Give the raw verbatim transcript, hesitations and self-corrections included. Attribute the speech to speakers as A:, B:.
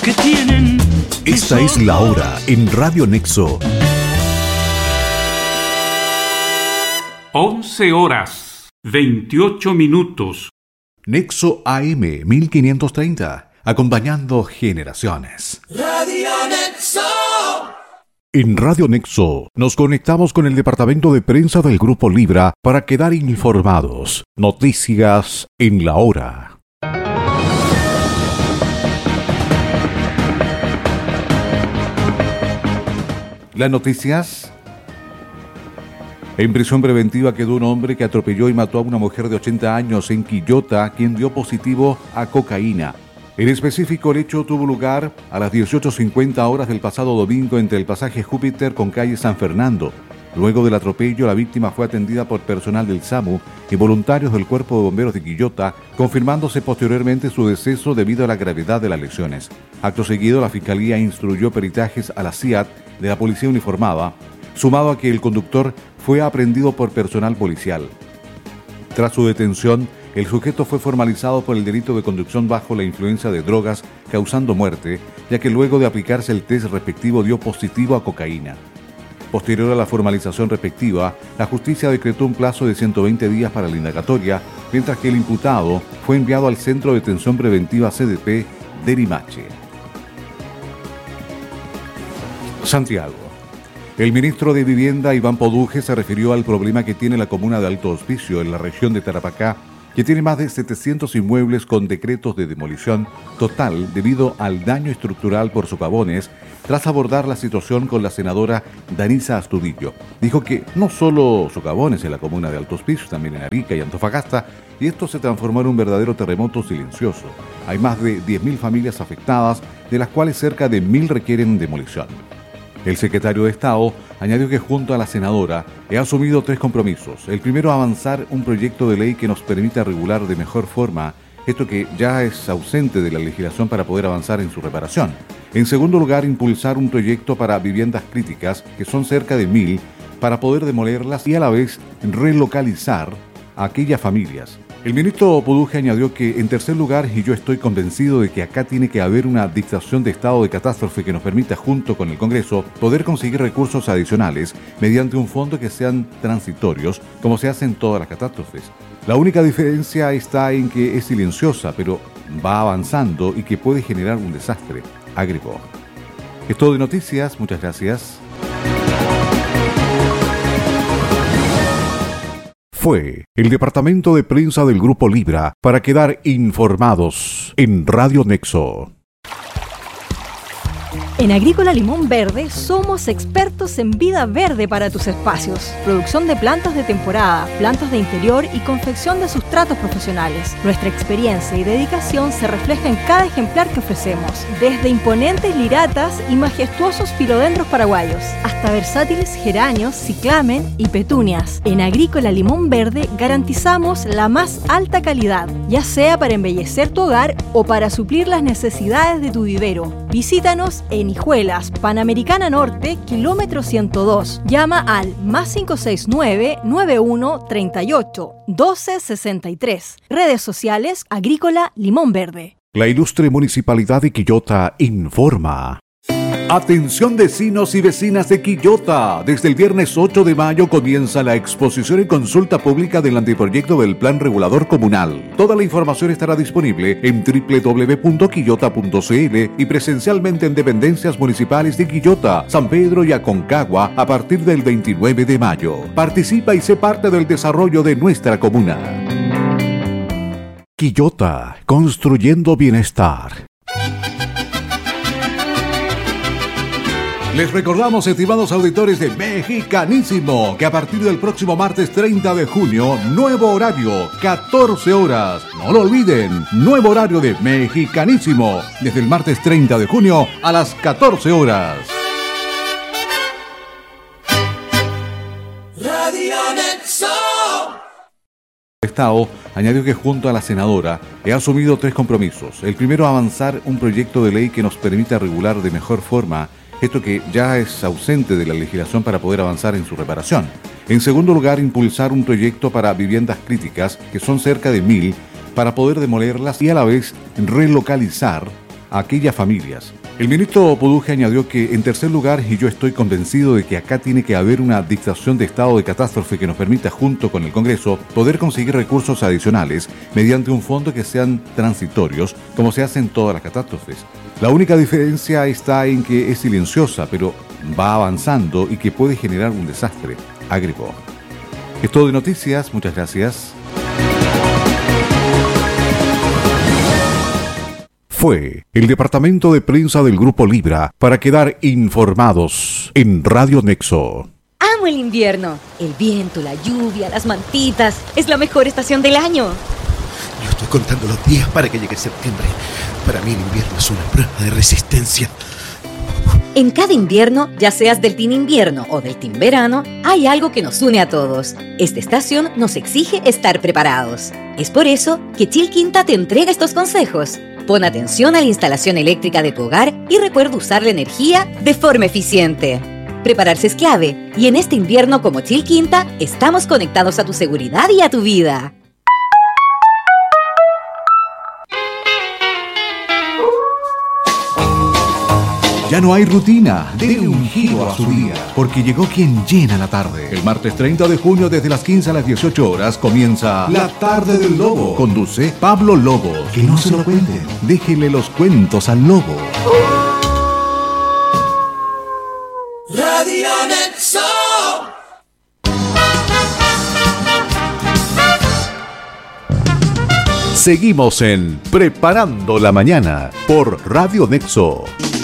A: que tienen.
B: Esta es la hora en Radio Nexo.
A: once horas, veintiocho minutos.
B: Nexo A M mil quinientos treinta, acompañando generaciones.
C: Radio Nexo.
B: En Radio Nexo nos conectamos con el departamento de prensa del Grupo Libra para quedar informados. Noticias en la hora. Las noticias. En prisión preventiva quedó un hombre que atropelló y mató a una mujer de ochenta años en Quillota, quien dio positivo a cocaína. En específico, el hecho tuvo lugar a las dieciocho cincuenta horas del pasado domingo entre el pasaje Júpiter con calle San Fernando. Luego del atropello, la víctima fue atendida por personal del SAMU y voluntarios del Cuerpo de Bomberos de Quillota, confirmándose posteriormente su deceso debido a la gravedad de las lesiones. Acto seguido, la Fiscalía instruyó peritajes a la C I A T de la Policía Uniformada, sumado a que el conductor fue aprehendido por personal policial. Tras su detención, el sujeto fue formalizado por el delito de conducción bajo la influencia de drogas causando muerte, ya que luego de aplicarse el test respectivo dio positivo a cocaína. Posterior a la formalización respectiva, la justicia decretó un plazo de ciento veinte días para la indagatoria, mientras que el imputado fue enviado al Centro de Detención Preventiva C D P de Limache. Santiago. El ministro de Vivienda, Iván Poduje, se refirió al problema que tiene la comuna de Alto Hospicio en la región de Tarapacá, que tiene más de setecientos inmuebles con decretos de demolición total debido al daño estructural por socavones, tras abordar la situación con la senadora Danisa Astudillo. Dijo que no solo socavones en la comuna de Alto Hospicio, también en Arica y Antofagasta, y esto se transformó en un verdadero terremoto silencioso. Hay más de diez mil familias afectadas, de las cuales cerca de mil requieren demolición. El secretario de Estado añadió que junto a la senadora he asumido tres compromisos. El primero, avanzar un proyecto de ley que nos permita regular de mejor forma esto que ya es ausente de la legislación para poder avanzar en su reparación. En segundo lugar, impulsar un proyecto para viviendas críticas, que son cerca de mil, para poder demolerlas y a la vez relocalizar a aquellas familias. El ministro Poduje añadió que, en tercer lugar, y yo estoy convencido de que acá tiene que haber una dictación de estado de catástrofe que nos permita, junto con el Congreso, poder conseguir recursos adicionales mediante un fondo que sean transitorios, como se hace en todas las catástrofes. La única diferencia está en que es silenciosa, pero va avanzando y que puede generar un desastre, agregó. Es todo de noticias, muchas gracias. Fue el departamento de prensa del Grupo Libra para quedar informados en Radio Nexo.
D: En Agrícola Limón Verde somos expertos en vida verde para tus espacios. Producción de plantas de temporada, plantas de interior y confección de sustratos profesionales. Nuestra experiencia y dedicación se refleja en cada ejemplar que ofrecemos. Desde imponentes liratas y majestuosos filodendros paraguayos, hasta versátiles geranios, ciclamen y petunias. En Agrícola Limón Verde garantizamos la más alta calidad, ya sea para embellecer tu hogar o para suplir las necesidades de tu vivero. Visítanos en Hijuelas, Panamericana Norte, kilómetro ciento dos. Llama al más cinco seis nueve, nueve uno tres ocho, uno dos seis tres. Redes sociales Agrícola Limón Verde.
B: La ilustre Municipalidad de Quillota informa. Atención vecinos y vecinas de Quillota. Desde el viernes ocho de mayo comienza la exposición y consulta pública del anteproyecto del Plan Regulador Comunal. Toda la información estará disponible en doble u doble u doble u punto quillota punto c l y presencialmente en dependencias municipales de Quillota, San Pedro y Aconcagua a partir del veintinueve de mayo. Participa y sé parte del desarrollo de nuestra comuna. Quillota, construyendo bienestar. Les recordamos, estimados auditores de Mexicanísimo, que a partir del próximo martes treinta de junio, nuevo horario, catorce horas. No lo olviden, nuevo horario de Mexicanísimo, desde el martes treinta de junio a las catorce horas.
C: Radio Nexo.
B: El Estado añadió que junto a la senadora he asumido tres compromisos. El primero, avanzar un proyecto de ley que nos permita regular de mejor forma esto que ya es ausente de la legislación para poder avanzar en su reparación. En segundo lugar, impulsar un proyecto para viviendas críticas, que son cerca de mil, para poder demolerlas y a la vez relocalizar a aquellas familias. El ministro Poduje añadió que, en tercer lugar, y yo estoy convencido de que acá tiene que haber una dictación de estado de catástrofe que nos permita, junto con el Congreso, poder conseguir recursos adicionales mediante un fondo que sean transitorios, como se hace en todas las catástrofes. La única diferencia está en que es silenciosa, pero va avanzando y que puede generar un desastre, agregó. Es todo de noticias, muchas gracias. Fue el departamento de prensa del Grupo Libra para quedar informados en Radio Nexo.
E: Amo el invierno. El viento, la lluvia, las mantitas. Es la mejor estación del año.
F: Yo estoy contando los días para que llegue septiembre. Para mí el invierno es una prueba de resistencia.
E: En cada invierno, ya seas del team invierno o del team verano, hay algo que nos une a todos. Esta estación nos exige estar preparados. Es por eso que Chilquinta te entrega estos consejos. Pon atención a la instalación eléctrica de tu hogar y recuerda usar la energía de forma eficiente. Prepararse es clave, y en este invierno como Chilquinta, estamos conectados a tu seguridad y a tu vida.
B: Ya no hay rutina, denle un giro a su día, porque llegó quien llena la tarde. El martes treinta de junio, desde las quince a las dieciocho horas, comienza La Tarde del Lobo. Conduce Pablo Lobo. Que no se lo cuenten, déjenle los cuentos al lobo.
C: Radio Nexo.
B: Seguimos en Preparando la Mañana por Radio Nexo.